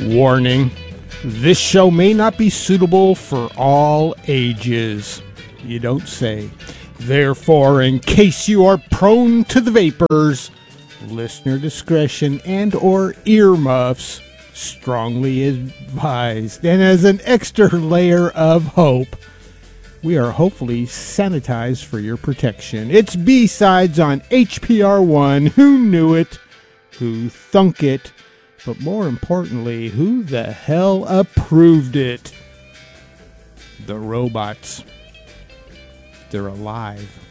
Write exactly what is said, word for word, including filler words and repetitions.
Warning, this show may not be suitable for all ages. You don't say. Therefore, in case you are prone to the vapors, listener discretion and or earmuffs strongly advised. And as an extra layer of hope, we are hopefully sanitized for your protection. It's B-Sides on H P R one. Who knew it? Who thunk it? But more importantly, who the hell approved it? The robots. They're alive.